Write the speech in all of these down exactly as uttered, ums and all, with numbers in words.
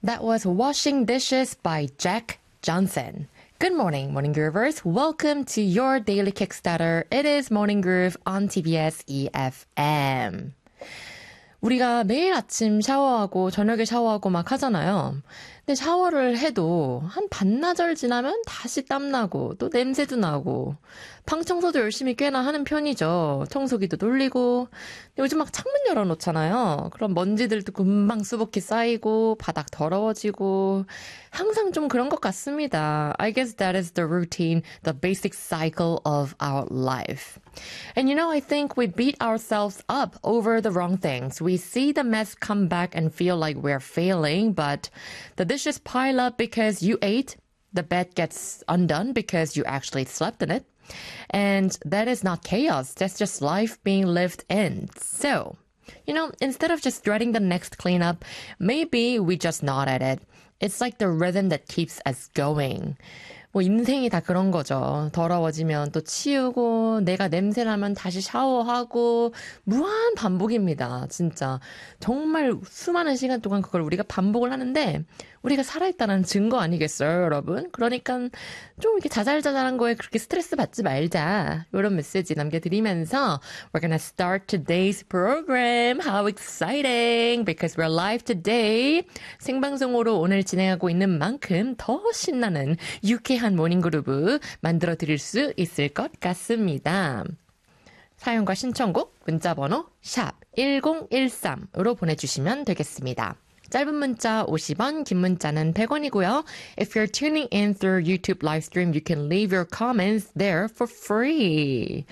That was Washing Dishes by Jack Johnson. Good morning, Morning Groovers. Welcome to your daily Kickstarter. It is Morning Groove on 티비에스 E F M. 우리가 매일 아침 샤워하고 저녁에 샤워하고 막 하잖아요. 근데 샤워를 해도 한 반나절 지나면 다시 땀나고 또 냄새도 나고 방 청소도 열심히 꽤나 하는 편이죠. 청소기도 돌리고 요즘 막 창문 열어놓잖아요. 그럼 먼지들도 금방 수북히 쌓이고 바닥 더러워지고 항상 좀 그런 것 같습니다. I guess that is the routine, the basic cycle of our life. And you know, I think we beat ourselves up over the wrong things. We see the mess come back and feel like we're failing, but the dishes pile up because you ate, the bed gets undone because you actually slept in it. And that is not chaos. That's just life being lived in. So, you know, instead of just dreading the next cleanup, maybe we just nod at it. It's like the rhythm that keeps us going. 뭐 인생이 다 그런 거죠. 더러워지면 또 치우고 내가 냄새나면 다시 샤워하고 무한 반복입니다. 진짜 정말 수많은 시간 동안 그걸 우리가 반복을 하는데 우리가 살아있다는 증거 아니겠어요, 여러분? 그러니까 좀 이렇게 자잘자잘한 거에 그렇게 스트레스 받지 말자. 이런 메시지 남겨드리면서 We're gonna start today's program. How exciting! Because we're live today. 생방송으로 오늘 진행하고 있는 만큼 더 신나는 유쾌한 모닝그루브 만들어 드릴 수 있을 것 같습니다. 사연과 신청곡 문자번호 샵 일공일삼으로 보내주시면 되겠습니다. 짧은 문자 오십 원, 긴 문자는 백 원이고요. If you're tuning in through YouTube live stream, you can leave your comments there for free.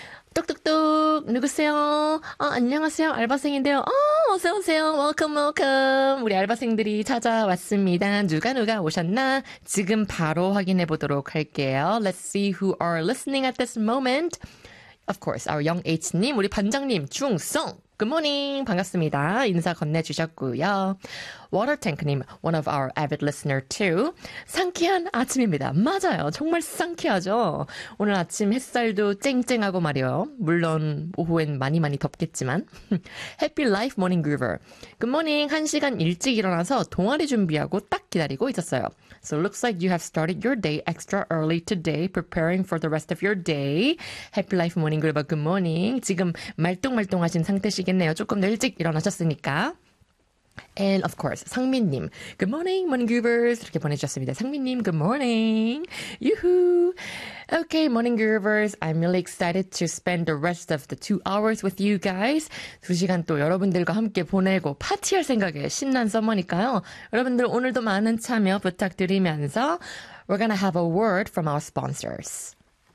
뚝뚝뚝 누구세요? 어, 안녕하세요. 알바생인데요. 어, 어서오세요. Welcome, welcome. 우리 알바생들이 찾아왔습니다. 누가 누가 오셨나? 지금 바로 확인해 보도록 할게요. Let's see who are listening at this moment. Of course, our young H님, 우리 반장님, 중성. Good morning. 반갑습니다. 인사 건네주셨고요. Watertank님, one of our avid listener too. 상쾌한 아침입니다. 맞아요. 정말 상쾌하죠. 오늘 아침 햇살도 쨍쨍하고 말이요. 물론 오후엔 많이 많이 덥겠지만. Happy Life Morning Groover. Good morning. 한 시간 일찍 일어나서 동아리 준비하고 딱 기다리고 있었어요. So looks like you have started your day extra early today, preparing for the rest of your day. Happy Life Morning Groover. Good morning. 지금 말똥말똥하신 상태시겠네요. 조금 더 일찍 일어나셨으니까. And of course, 상민님, good morning, morning groovers. 이렇게 보내주셨습니다. 상민님, good morning. Yoo-hoo. Okay, morning groovers. I'm really excited to spend the rest of the two hours with you guys. 두 시간 또 여러분들과 함께 보내고 파티할 생각에 신난 서머니까요. 여러분들 오늘도 많은 참여 부탁드리면서 we're gonna have a word from our sponsors.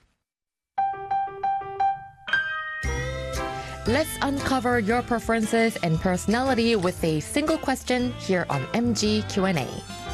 Let's uncover your preferences and personality with a single question here on M G Q and A.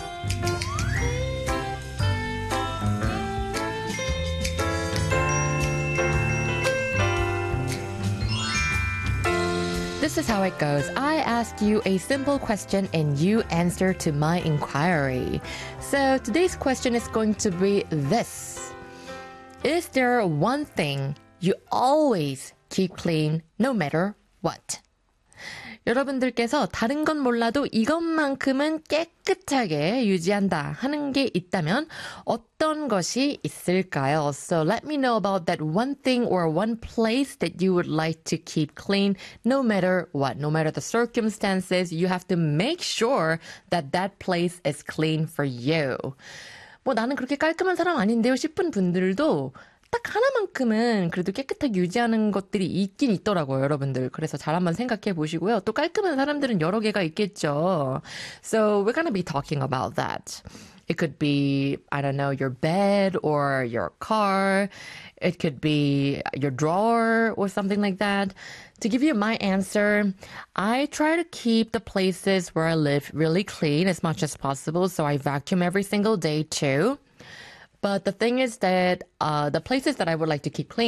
This is how it goes. I ask you a simple question and you answer to my inquiry. So today's question is going to be this. Is there one thing you always keep clean no matter what? 여러분들께서 다른 건 몰라도 이것만큼은 깨끗하게 유지한다 하는 게 있다면 어떤 것이 있을까요? So let me know about that one thing or one place that you would like to keep clean no matter what. No matter the circumstances, you have to make sure that that place is clean for you. 뭐 나는 그렇게 깔끔한 사람 아닌데요 싶은 분들도 딱 하나만큼은 그래도 깨끗하게 유지하는 것들이 있긴 있더라고요, 여러분들. 그래서 잘 한번 생각해 보시고요. 또 깔끔한 사람들은 여러 개가 있겠죠. So we're gonna be talking about that. It could be, I don't know, your bed or your car. It could be your drawer or something like that. To give you my answer, I try to keep the places where I live really clean as much as possible. So I vacuum every single day too. But the thing is that uh, the places that I would like to keep clean